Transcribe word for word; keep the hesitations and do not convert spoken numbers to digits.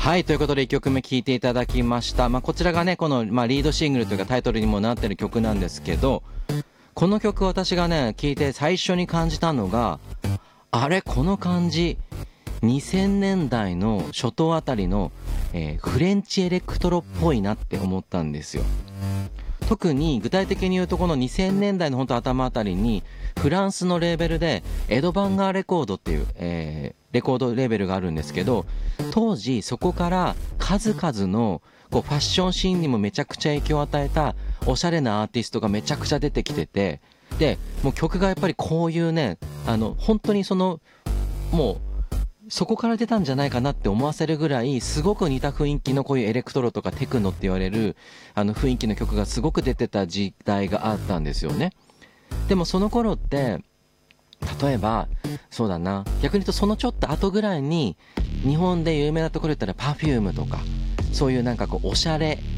はい、ということでいっきょくめ聴いていただきました。まあ、こちらがね、この、まあ、リードシングルというかタイトルにもなってる曲なんですけど、この曲私がね、聴いて最初に感じたのが、あれ、この感じ、にせんねんだいの初頭あたりの、えーフレンチエレクトロっぽいなって思ったんですよ。特に具体的に言うとこのにせんねんだいの本当頭あたりにフランスのレーベルでエドバンガーレコードっていう、えーレコードレーベルがあるんですけど、当時そこから数々のこうファッションシーンにもめちゃくちゃ影響を与えたおしゃれなアーティストがめちゃくちゃ出てきてて、でもう曲がやっぱりこういうね、あの本当にそのもうそこから出たんじゃないかなって思わせるぐらいすごく似た雰囲気のこういうエレクトロとかテクノって言われるあの雰囲気の曲がすごく出てた時代があったんですよね。でもその頃って例えばそうだな、逆に言うとそのちょっと後ぐらいに日本で有名なところ言ったら パフューム とかそういうなんかこうおしゃれ